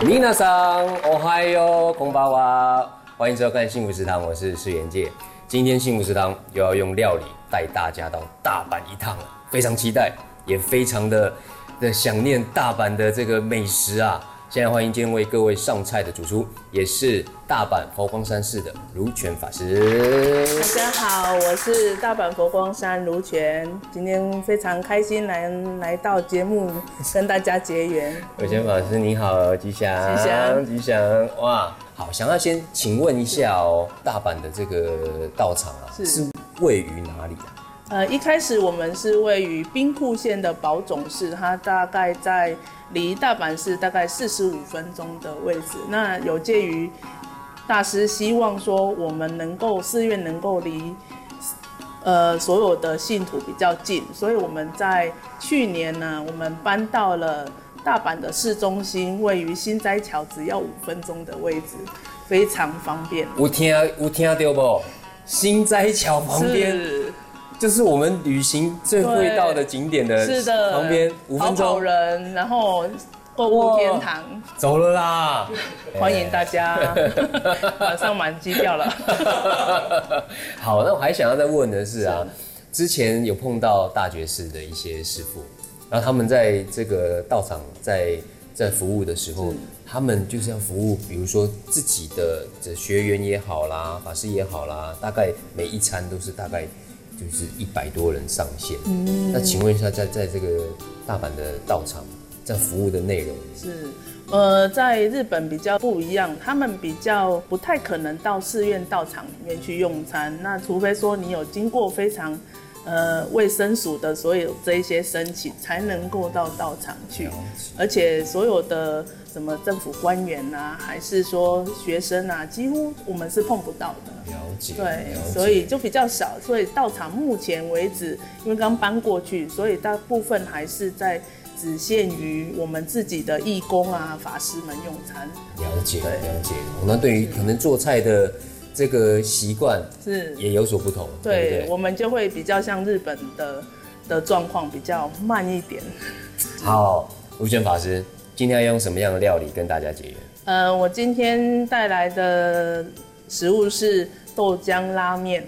皆さん、おはよう、こんばんは，欢迎收看幸福食堂，我是世元介。今天幸福食堂又要用料理带大家到大阪一趟了，非常期待，也非常的想念大阪的这个美食啊。现在欢迎今天为各位上菜的主厨，也是大阪佛光山市的如泉法师。 大家好，我是大阪佛光山如泉，今天非常开心来到节目跟大家结缘。 如泉法师你好，吉祥，吉祥，哇，好，想要先请问一下哦，大阪的这个道场啊，是位于哪里啊？ 一开始我们是位于兵库县的宝冢市，它大概在离大阪市大概45分钟的位置。那有介于大师希望说我们寺院能够离所有的信徒比较近，所以我们在去年呢，我们搬到了大阪的市中心，位于心斋桥，只要5分钟的位置，非常方便。 有听到不？心斋桥旁边。就是我们旅行最会到的景点的旁边，5分钟。 好人，然后购物天堂， 走了啦！ 欢迎大家，马上满机掉了。 好，那我还想要再问的是啊，之前有碰到大觉寺的一些师父，然后他们在这个道场在服务的时候，他们就是要服务，比如说自己的学员也好啦，法师也好啦，大概每一餐都是大概。就是100多人上线，那请问一下，在这个大阪的道场，在服务的内容是，在日本比较不一样，他们比较不太可能到寺院道场里面去用餐，那除非说你有经过非常卫生署的所有这一些申请，才能够到道场去，而且所有的什么政府官员啊，还是说学生啊，几乎我们是碰不到的。 了解， 对，所以就比较少。所以道场目前为止，因为刚搬过去，所以大部分还是在只限于我们自己的义工啊、法师们用餐。 了解，了解。那对于可能做菜的这个习惯是也有所不同。对不对？ 我们就会比较像日本的状况，比较慢一点。 好，如泉法师。今天要用什么样的料理跟大家结缘？ 我今天带来的食物是豆浆拉面。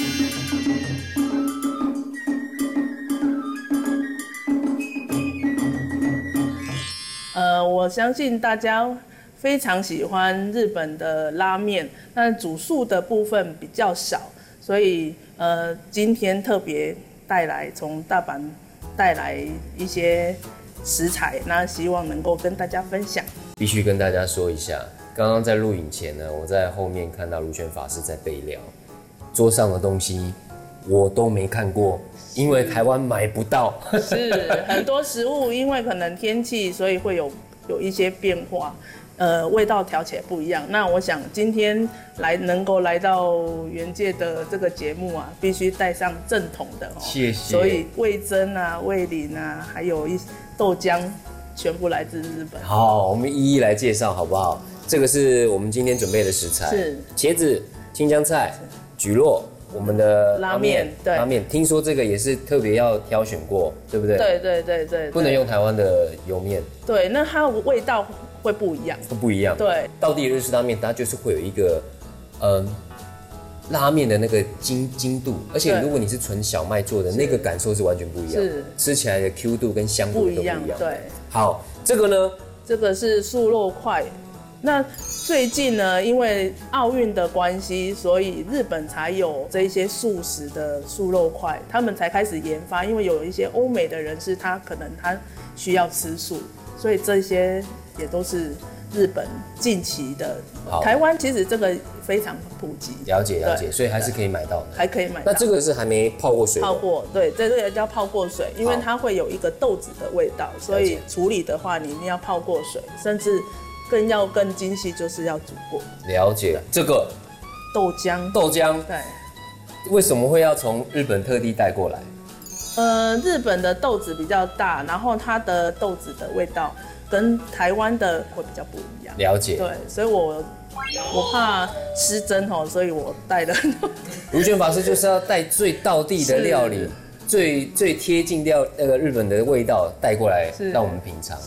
我相信大家非常喜欢日本的拉面，但主诉的部分比较少，所以今天特别从大阪带来一些食材，那希望能够跟大家分享。 必须跟大家说一下，刚刚在录影前呢，我在后面看到如泉法师在备料，桌上的东西我都没看过，因为台湾买不到。 是很多食物，因为可能天气，所以会有一些变化，味道调起来不一样。那我想今天能够来到原界的这个节目啊，必须带上正统的哦。 谢谢。 所以味噌啊、味淋啊，还有豆浆，全部来自日本。 好，我们一一来介绍好不好？这个是我们今天准备的食材，是茄子、青江菜、蒟蒻。我们的拉面，对，拉面，听说这个也是特别要挑选过，对不对？ 对， 不能用台湾的油面。 对，那它的味道会不一样， 不一样。对，道地日式拉面它就是会有一个，拉面的那个精度，而且如果你是纯小麦做的，那个感受是完全不一样，是吃起来的 Q 度跟香度都不一样。 对， 好，这个呢？ 这个是素肉块。那最近呢，因为奥运的关系，所以日本才有这一些素食的素肉块，他们才开始研发。因为有一些欧美的人士，他需要吃素，所以这些也都是日本近期的。台湾其实这个非常普及， 了解，所以还是可以买到的， 还可以买到。 那这个是还没泡过水？ 泡过，对，这个叫泡过水，因为它会有一个豆子的味道，所以处理的话，你一定要泡过水，甚至更精细，就是要煮过。 了解，这个豆浆，对， 为什么会要从日本特地带过来？ 日本的豆子比较大，然后它的豆子的味道跟台湾的会比较不一样。 了解， 对，所以我怕失真哦，所以我带的。 如泉法师就是要带最道地的料理，最贴近日本的味道带过来，让我们品尝。